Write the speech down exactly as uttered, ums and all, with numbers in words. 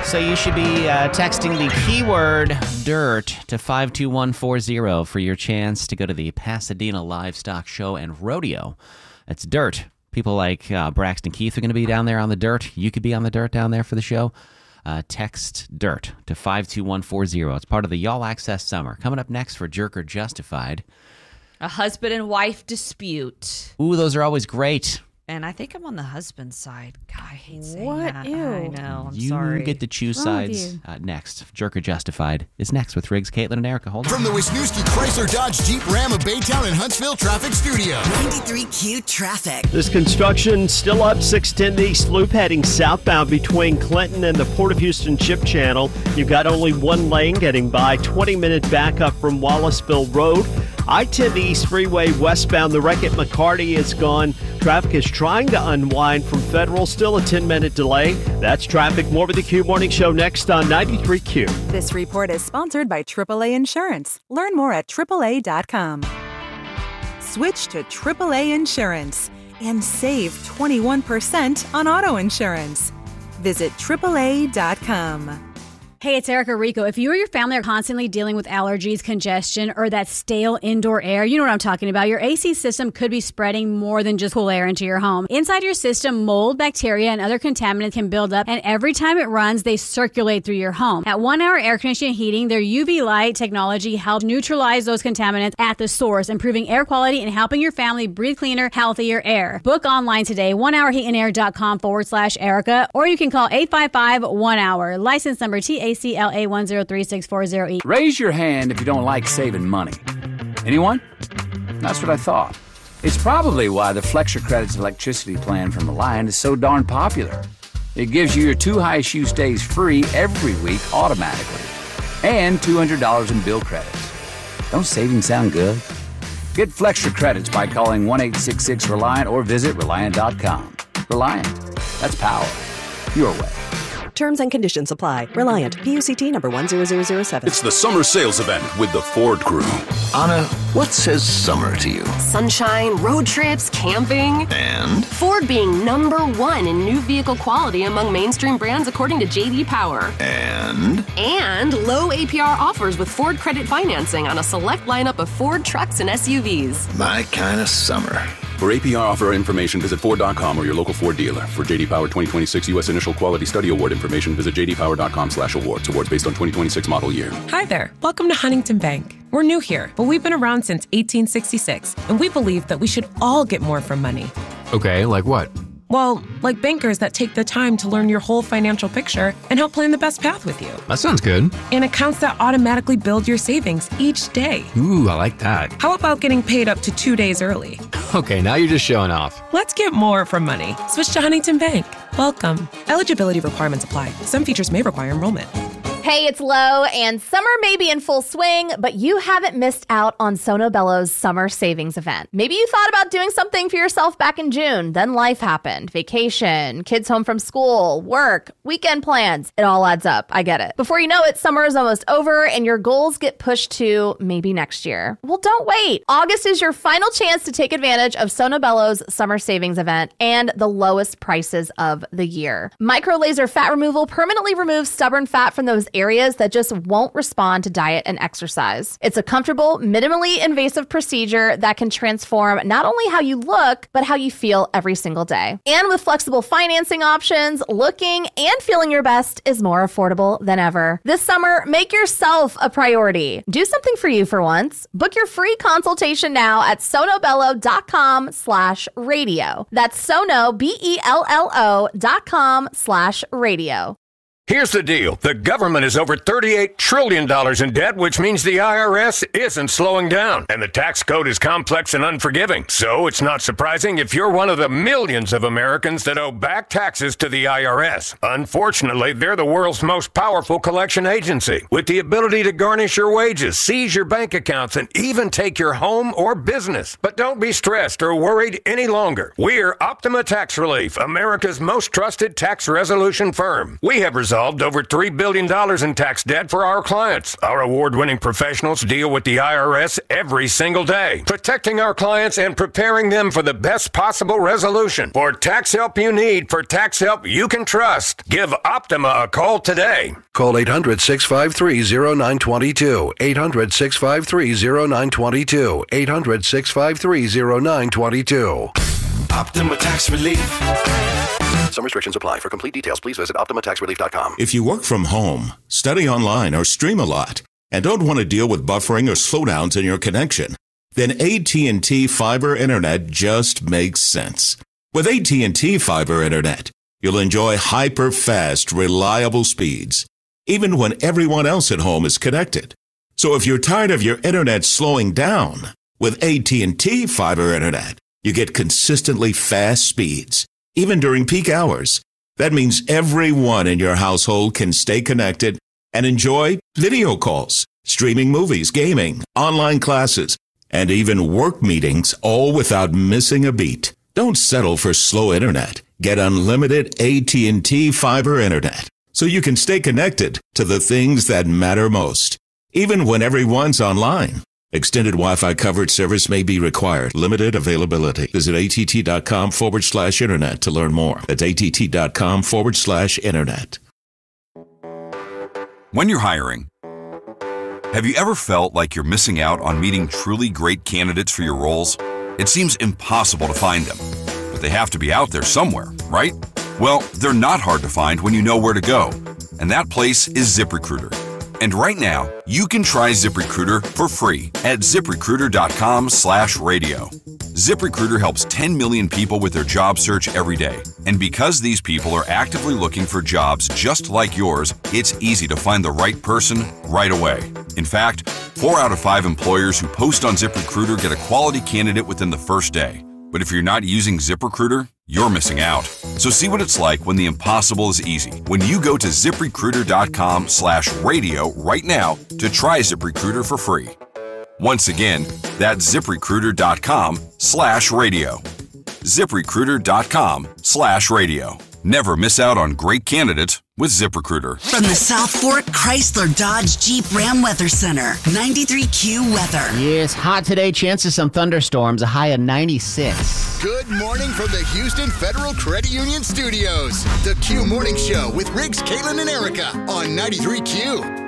So you should be uh, texting the keyword dirt to five two one four zero for your chance to go to the Pasadena Livestock Show and Rodeo. It's dirt. People like uh, Braxton Keith are going to be down there on the dirt. You could be on the dirt down there for the show. Uh, text dirt to five two one four zero. It's part of the Y'all Access Summer. Coming up next for Jerk or Justified. A husband and wife dispute. Ooh, those are always great. And I think I'm on the husband's side. God, I hate saying What? that. Ew. I know. I'm you sorry. get to choose What's wrong with sides you? uh, next. Jerk or Justified is next with Riggs, Caitlin, and Erica. Hold on. From the Wisniewski Chrysler Dodge Jeep Ram of Baytown and Huntsville Traffic Studio. ninety-three Q Traffic. This construction still up six ten East Loop heading southbound between Clinton and the Port of Houston Ship Channel. You've got only one lane getting by. twenty minute backup from Wallaceville Road. I ten East Freeway westbound. The wreck at McCarty is gone. Traffic is trying to unwind from Federal. Still a ten minute delay. That's traffic. More with the Q Morning Show next on ninety-three Q. This report is sponsored by triple A Insurance. Learn more at triple A dot com. Switch to triple A Insurance and save twenty-one percent on auto insurance. Visit triple A dot com. Hey, it's Erica Rico. If you or your family are constantly dealing with allergies, congestion, or that stale indoor air, you know what I'm talking about. Your A C system could be spreading more than just cool air into your home. Inside your system, mold, bacteria, and other contaminants can build up, and every time it runs, they circulate through your home. At One Hour Air Conditioning Heating, their U V light technology helps neutralize those contaminants at the source, improving air quality and helping your family breathe cleaner, healthier air. Book online today, one hour heat and air dot com forward slash Erica, or you can call eight five five one hour. License number T A C L A one zero three six four zero E. Raise your hand if you don't like saving money. Anyone? That's what I thought. It's probably why the Flex Your Credits electricity plan from Reliant is so darn popular. It gives you your two highest use days free every week automatically, and two hundred dollars in bill credits. Don't savings sound good? Get Flex Your Credits by calling one eight six six Reliant or visit Reliant dot com. Reliant. That's power. Your way. Terms and conditions apply. Reliant. P U C T number one zero zero zero seven. It's the summer sales event with the Ford Crew. Anna, what says summer to you? Sunshine, road trips, camping. And? Ford being number one in new vehicle quality among mainstream brands according to J D Power. And? And low A P R offers with Ford credit financing on a select lineup of Ford trucks and S U Vs. My kind of summer. For A P R offer information, visit Ford dot com or your local Ford dealer. For J D Power twenty twenty-six U S Initial Quality Study Award information, visit J D Power dot com slash awards. Awards based on twenty twenty-six model year. Hi there. Welcome to Huntington Bank. We're new here, but we've been around since eighteen sixty-six, and we believe that we should all get more from money. Okay, like what? Well, like bankers that take the time to learn your whole financial picture and help plan the best path with you. That sounds good. And accounts that automatically build your savings each day. Ooh, I like that. How about getting paid up to two days early? Okay, now you're just showing off. Let's get more from money. Switch to Huntington Bank. Welcome. Eligibility requirements apply. Some features may require enrollment. Hey, it's Lo, and summer may be in full swing, but you haven't missed out on Sono Bello's summer savings event. Maybe you thought about doing something for yourself back in June, then life happened. Vacation, kids home from school, work, weekend plans. It all adds up. I get it. Before you know it, summer is almost over, and your goals get pushed to maybe next year. Well, don't wait. August is your final chance to take advantage of Sono Bello's summer savings event and the lowest prices of the year. Micro laser fat removal permanently removes stubborn fat from those areas that just won't respond to diet and exercise. It's a comfortable, minimally invasive procedure that can transform not only how you look, but how you feel every single day. And with flexible financing options, looking and feeling your best is more affordable than ever. This summer, make yourself a priority. Do something for you for once. Book your free consultation now at sonobello dot com slash radio. That's sono, B E L L O dot com slash radio. Here's the deal. The government is over thirty-eight trillion dollars in debt, which means the I R S isn't slowing down. And the tax code is complex and unforgiving. So it's not surprising if you're one of the millions of Americans that owe back taxes to the I R S. Unfortunately, they're the world's most powerful collection agency, with the ability to garnish your wages, seize your bank accounts, and even take your home or business. But don't be stressed or worried any longer. We're Optima Tax Relief, America's most trusted tax resolution firm. We have resolved solved over three billion dollars in tax debt for our clients. Our award-winning professionals deal with the I R S every single day, protecting our clients and preparing them for the best possible resolution. For tax help you need, for tax help you can trust, give Optima a call today. Call eight hundred, six five three, zero nine two two. eight hundred, six five three, zero nine two two. eight hundred, six five three, zero nine two two. Optima Tax Relief. Some restrictions apply. For complete details, please visit optima tax relief dot com. If you work from home, study online, or stream a lot, and don't want to deal with buffering or slowdowns in your connection, then A T and T Fiber Internet just makes sense. With A T and T Fiber Internet, you'll enjoy hyper-fast, reliable speeds, even when everyone else at home is connected. So if you're tired of your internet slowing down, with A T and T Fiber Internet, you get consistently fast speeds, even during peak hours. That means everyone in your household can stay connected and enjoy video calls, streaming movies, gaming, online classes, and even work meetings, all without missing a beat. Don't settle for slow internet. Get unlimited A T and T Fiber Internet so you can stay connected to the things that matter most, even when everyone's online. Extended Wi-Fi coverage service may be required. Limited availability. Visit att.com forward slash internet to learn more. That's att.com forward slash internet. When you're hiring, have you ever felt like you're missing out on meeting truly great candidates for your roles? It seems impossible to find them, but they have to be out there somewhere, right? Well, they're not hard to find when you know where to go, and that place is ZipRecruiter. And right now, you can try ZipRecruiter for free at ZipRecruiter.com slash radio. ZipRecruiter helps ten million people with their job search every day. And because these people are actively looking for jobs just like yours, it's easy to find the right person right away. In fact, four out of five employers who post on ZipRecruiter get a quality candidate within the first day. But if you're not using ZipRecruiter, you're missing out. So see what it's like when the impossible is easy. When you go to ZipRecruiter.com slash radio right now to try ZipRecruiter for free. Once again, that's ZipRecruiter.com slash radio. ZipRecruiter.com slash radio. Never miss out on great candidates with ZipRecruiter. From the South Fork Chrysler Dodge Jeep Ram Weather Center, ninety-three Q weather. Yes, hot today. Chance of some thunderstorms. A high of ninety-six. Good morning from the Houston Federal Credit Union Studios. The Q Morning Show with Riggs, Caitlin, and Erica on ninety-three Q.